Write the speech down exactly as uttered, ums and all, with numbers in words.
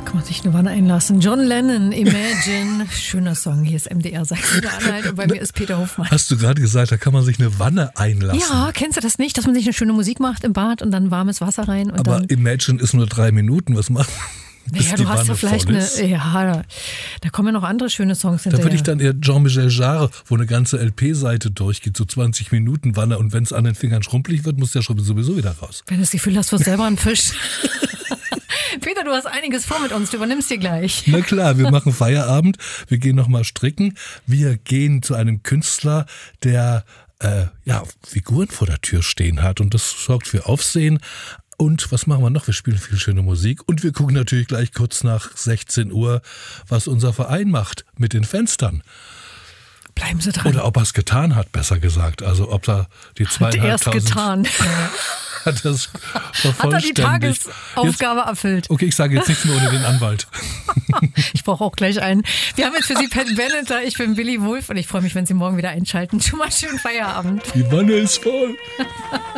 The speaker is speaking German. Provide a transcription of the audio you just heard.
Kann man sich eine Wanne einlassen. John Lennon, Imagine. Schöner Song. Hier ist M D R Sachsen-Anhalt und bei mir ist Peter Hofmann. Hast du gerade gesagt, da kann man sich eine Wanne einlassen? Ja, kennst du das nicht, dass man sich eine schöne Musik macht im Bad und dann warmes Wasser rein? Und Aber dann Imagine ist nur drei Minuten. Was macht Naja, du hast doch vielleicht eine, ja, da kommen ja noch andere schöne Songs hinterher. Da würde ich dann eher Jean-Michel Jarre, wo eine ganze L P-Seite durchgeht, so zwanzig Minuten Wanne, und wenn es an den Fingern schrumpelig wird, muss der schon sowieso wieder raus. Wenn du das Gefühl hast, du wirst selber ein Fisch. Peter, du hast einiges vor mit uns, du übernimmst dir gleich. Na klar, wir machen Feierabend, wir gehen nochmal stricken, wir gehen zu einem Künstler, der äh, ja, Figuren vor der Tür stehen hat, und das sorgt für Aufsehen. Und was machen wir noch? Wir spielen viel schöne Musik und wir gucken natürlich gleich kurz nach sechzehn Uhr, was unser Verein macht mit den Fenstern. Bleiben Sie dran. Oder ob er es getan hat, besser gesagt. Also ob er die zweieinhalbtausend... Hat er es getan. Hat, das hat er die Tagesaufgabe jetzt, erfüllt. Okay, ich sage jetzt nichts mehr ohne den Anwalt. Ich brauche auch gleich einen. Wir haben jetzt für Sie Pat Benatar, ich bin Billy Wulff und ich freue mich, wenn Sie morgen wieder einschalten. Schon mal schönen Feierabend. Die Wanne ist voll.